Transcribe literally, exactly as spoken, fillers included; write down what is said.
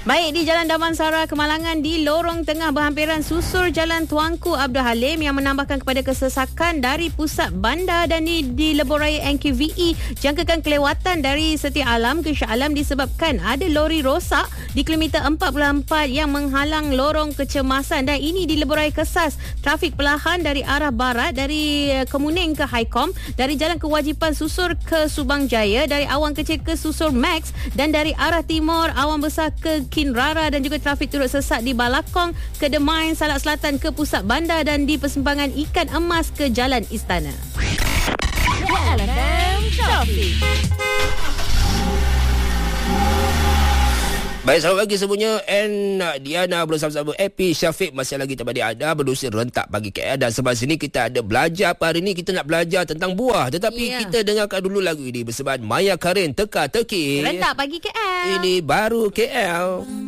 Baik, di Jalan Damansara Kemalangan di lorong tengah berhampiran susur Jalan Tuanku Abdul Halim yang menambahkan kepada kesesakan dari pusat bandar, dan di, di Lebuh Raya N Q V E jangkakan kelewatan dari Setia Alam ke Shah Alam disebabkan ada lori rosak di kilometer empat puluh empat yang menghalang lorong kecemasan, dan ini di Lebuh Raya Kesas. Trafik perlahan dari arah barat dari Kemuning ke Highcom, dari Jalan Kewajipan susur ke Subang Jaya, dari Awang Kecil ke susur Max, dan dari arah timur Awang Besar ke Kinrara, dan juga trafik turut sesat di Balakong ke Demain, Salak Selatan ke Pusat Bandar, dan di persimpangan Ikan Emas ke Jalan Istana. L F M Traffic. Baik, selamat pagi semuanya. And Diana bersama-sama Epi Syafiq masih lagi tempat ada berdusi rentak pagi K L. Dan sebab sini kita ada belajar apa hari ni. Kita nak belajar tentang buah. Tetapi yeah. kita dengarkan dulu lagu ini bersama Maya Karin, Teka Teki. Rentak pagi K L. Ini baru K L.